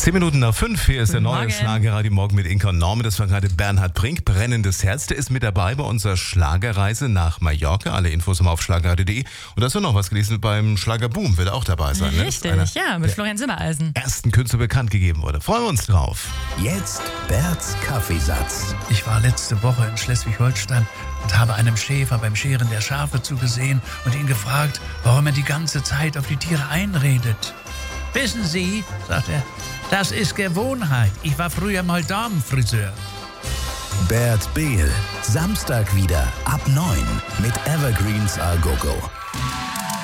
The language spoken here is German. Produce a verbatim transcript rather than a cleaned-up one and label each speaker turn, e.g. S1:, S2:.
S1: Zehn Minuten nach fünf, hier ist
S2: Guten
S1: der neue
S2: Morgen.
S1: Schlagerradio Morgen mit Inka und Norman. Das war gerade Bernhard Brink, Brennendes Herz. Der ist mit dabei bei unserer Schlagerreise nach Mallorca. Alle Infos haben wir auf schlagerradio punkt de. Und hast du noch was gelesen? Beim Schlagerboom wird er auch dabei sein. Ne?
S2: Richtig,
S1: Einer
S2: ja, mit Florian Simmereisen.
S1: ersten Künstler bekannt gegeben wurde. Freuen wir uns drauf.
S3: Jetzt Berts Kaffeesatz.
S4: Ich war letzte Woche in Schleswig-Holstein und habe einem Schäfer beim Scheren der Schafe zugesehen und ihn gefragt, warum er die ganze Zeit auf die Tiere einredet. Wissen Sie, sagt er, das ist Gewohnheit. Ich war früher mal Damenfriseur.
S3: Bert Behl. Samstag wieder ab neun mit Evergreens A Go Go.